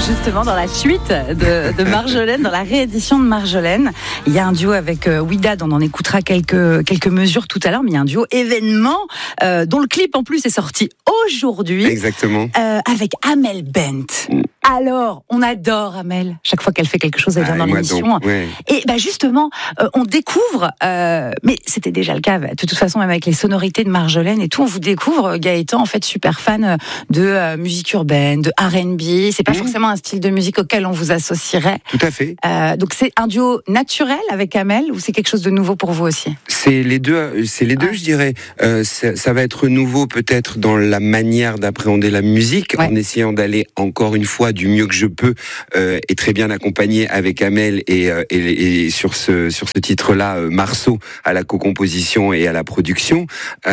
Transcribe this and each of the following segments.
Justement, dans la suite de Marjolaine, dans la réédition de Marjolaine, il y a un duo avec Ouidad, on en écoutera quelques mesures tout à l'heure, mais il y a un duo événement dont le clip en plus est sorti aujourd'hui. Exactement. Avec Amel Bent. Alors, on adore Amel. Chaque fois qu'elle fait quelque chose, elle vient dans l'émission. Ouais. Et justement, on découvre, mais c'était déjà le cas, de toute façon, même avec les sonorités de Marjolaine et tout, on vous découvre, Gaëtan, en fait, super fan de musique urbaine, de R&B. C'est pas forcément un style de musique auquel on vous associerait. Tout à fait. Donc, c'est un duo naturel avec Amel ou c'est quelque chose de nouveau pour vous aussi ? C'est les deux, je dirais. Ça va être nouveau peut-être dans la manière d'appréhender la musique, en essayant d'aller encore une fois du mieux que je peux et très bien accompagné avec Amel et sur ce titre-là, Marceau à la co-composition et à la production,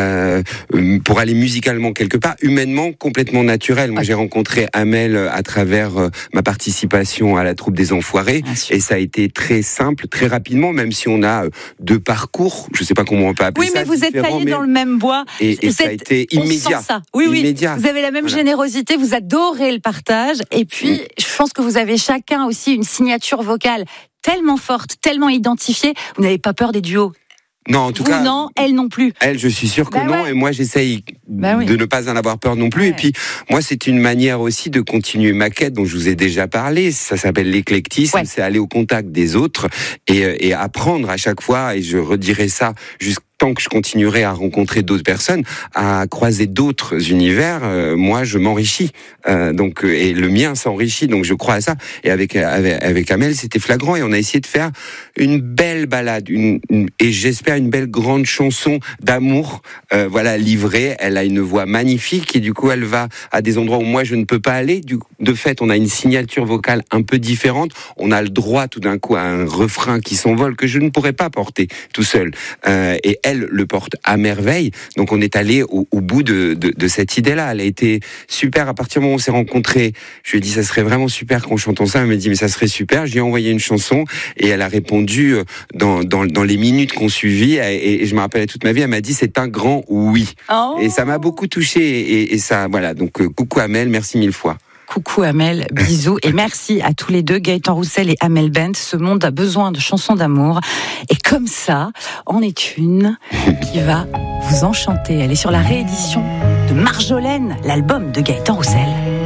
pour aller musicalement quelque part, humainement complètement naturel. Moi, j'ai rencontré Amel à travers ma participation à la troupe des Enfoirés et ça a été très simple, très rapidement, même si on a deux parcours. Je sais pas comment on peut appeler ça. Oui, mais vous êtes taillés dans le même bois. Et ça a été immédiat. On sent ça. Oui, immédiat. Vous avez la même générosité, vous adorez le partage. Et puis, je pense que vous avez chacun aussi une signature vocale tellement forte, tellement identifiée. Vous n'avez pas peur des duos. Non, en tout cas. Non, elle non plus. Elle, je suis sûr que non. Et moi, j'essaye de ne pas en avoir peur non plus. Ouais. Et puis, moi, c'est une manière aussi de continuer ma quête dont je vous ai déjà parlé. Ça s'appelle l'éclectisme. Ouais. C'est aller au contact des autres et apprendre à chaque fois. Et je redirai ça jusqu'à tant que je continuerai à rencontrer d'autres personnes, à croiser d'autres univers, moi je m'enrichis. Donc et le mien s'enrichit, donc je crois à ça. Et avec Amel, c'était flagrant et on a essayé de faire une belle balade, et j'espère une belle grande chanson d'amour, livrée. Elle a une voix magnifique et du coup elle va à des endroits où moi je ne peux pas aller. De fait, on a une signature vocale un peu différente. On a le droit tout d'un coup à un refrain qui s'envole que je ne pourrais pas porter tout seul. Et elle le porte à merveille. Donc on est allé au bout de cette idée-là. Elle a été super. À partir du moment où on s'est rencontrés, je lui ai dit ça serait vraiment super qu'on chante ensemble. Elle m'a dit mais ça serait super. Je lui ai envoyé une chanson et elle a répondu dans les minutes qu'on suivit. Et je me rappelle toute ma vie, elle m'a dit c'est un grand oui. Oh. Et ça m'a beaucoup touché. Et ça, voilà. Donc coucou Amel, merci mille fois. Coucou Amel, bisous et merci à tous les deux, Gaëtan Roussel et Amel Bent. Ce monde a besoin de chansons d'amour et comme ça, en est une qui va vous enchanter. Elle est sur la réédition de Marjolaine, l'album de Gaëtan Roussel.